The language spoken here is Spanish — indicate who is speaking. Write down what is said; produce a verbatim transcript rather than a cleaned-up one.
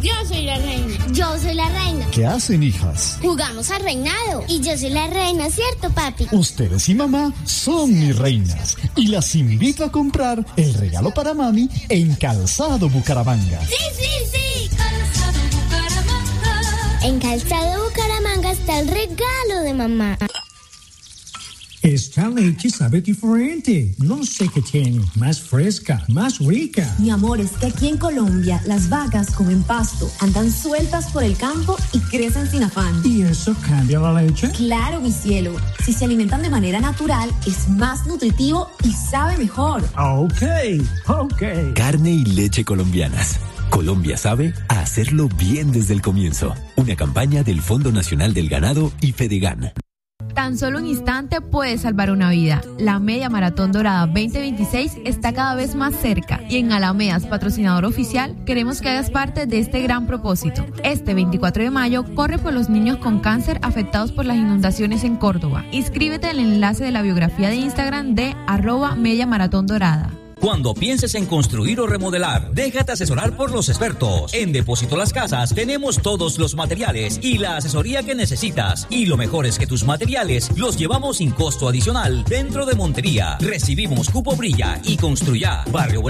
Speaker 1: Yo soy la reina.
Speaker 2: Yo soy la reina.
Speaker 3: ¿Qué hacen, hijas?
Speaker 2: Jugamos al reinado. Y yo soy la reina, ¿cierto, papi?
Speaker 3: Ustedes y mamá son mis reinas. Y las invito a comprar el regalo para mami en Calzado Bucaramanga.
Speaker 2: ¡Sí, sí, sí! Calzado Bucaramanga. En Calzado Bucaramanga está el regalo de mamá.
Speaker 4: Esta leche sabe diferente. No sé qué tiene. Más fresca, más rica.
Speaker 5: Mi amor, es que aquí en Colombia las vacas comen pasto, andan sueltas por el campo y crecen sin afán.
Speaker 4: ¿Y eso cambia la leche?
Speaker 5: Claro, mi cielo. Si se alimentan de manera natural, es más nutritivo y sabe mejor.
Speaker 4: Ok, ok.
Speaker 6: Carne y leche colombianas. Colombia sabe a hacerlo bien desde el comienzo. Una campaña del Fondo Nacional del Ganado y Fedegan.
Speaker 7: Tan solo un instante puede salvar una vida. La Media Maratón Dorada veinte veintiséis está cada vez más cerca y en Alamedas, patrocinador oficial, queremos que hagas parte de este gran propósito. Este veinticuatro de mayo corre por los niños con cáncer afectados por las inundaciones en Córdoba. Inscríbete en el enlace de la biografía de Instagram de arroba Media Maratón Dorada.
Speaker 8: Cuando pienses en construir o remodelar, déjate asesorar por los expertos. En Depósito Las Casas tenemos todos los materiales y la asesoría que necesitas. Y lo mejor es que tus materiales los llevamos sin costo adicional dentro de Montería. Recibimos cupo Brilla y Construya, Barrio